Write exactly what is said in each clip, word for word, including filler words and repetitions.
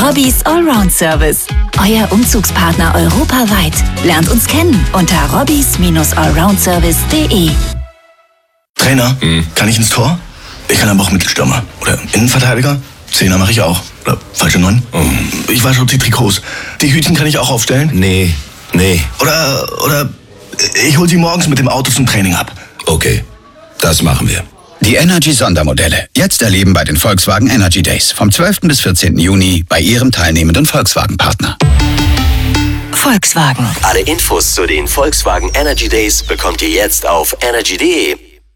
Robbys Allround Service. Euer Umzugspartner europaweit. Lernt uns kennen unter robbys allround service punkt de. Trainer, hm. kann ich ins Tor? Ich kann aber auch Mittelstürmer. Oder Innenverteidiger? Zehner mache ich auch. Oder falsche Neun? Oh. Ich wasche auch die Trikots. Die Hütchen kann ich auch aufstellen? Nee, nee. Oder, oder ich hol sie morgens mit dem Auto zum Training ab. Okay, das machen wir. Die Energy-Sondermodelle. Jetzt erleben bei den Volkswagen Energy Days. Vom zwölften bis vierzehnten Juni bei Ihrem teilnehmenden Volkswagen-Partner. Volkswagen. Alle Infos zu den Volkswagen Energy Days bekommt ihr jetzt auf energy punkt de.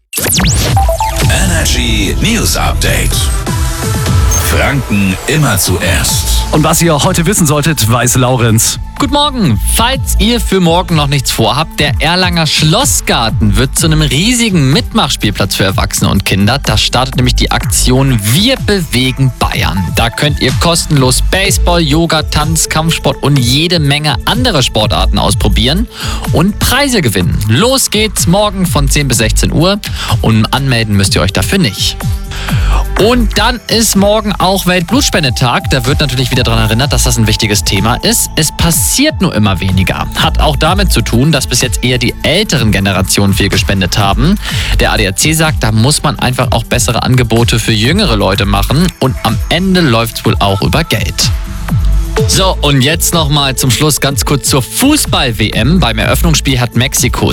Energy News Update. Franken immer zuerst. Und was ihr heute wissen solltet, weiß Laurenz. Guten Morgen. Falls ihr für morgen noch nichts vorhabt, der Erlanger Schlossgarten wird zu einem riesigen Mitmachspielplatz für Erwachsene und Kinder. Da startet nämlich die Aktion Wir bewegen Bayern. Da könnt ihr kostenlos Baseball, Yoga, Tanz, Kampfsport und jede Menge andere Sportarten ausprobieren und Preise gewinnen. Los geht's morgen von zehn bis sechzehn Uhr und anmelden müsst ihr euch dafür nicht. Und dann ist morgen auch Weltblutspendetag. Da wird natürlich wieder daran erinnert, dass das ein wichtiges Thema ist. Es passiert nur immer weniger. Hat auch damit zu tun, dass bis jetzt eher die älteren Generationen viel gespendet haben. Der A D A C sagt, da muss man einfach auch bessere Angebote für jüngere Leute machen. Und am Ende läuft es wohl auch über Geld. So, und jetzt nochmal zum Schluss ganz kurz zur Fußball-W M. Beim Eröffnungsspiel hat Mexiko